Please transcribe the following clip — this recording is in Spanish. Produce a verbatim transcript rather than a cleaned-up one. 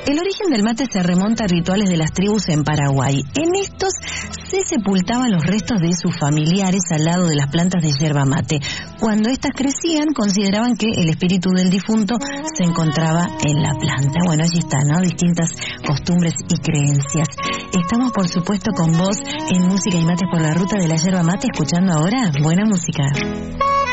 El origen del mate se remonta a rituales de las tribus en Paraguay. En estos se sepultaban los restos de sus familiares al lado de las plantas de yerba mate. Cuando éstas crecían, consideraban que el espíritu del difunto se encontraba en la planta. Bueno, allí están, ¿no? Distintas costumbres y creencias. Estamos, por supuesto, con vos en Música y Mates por la Ruta de la Yerba Mate, escuchando ahora buena música.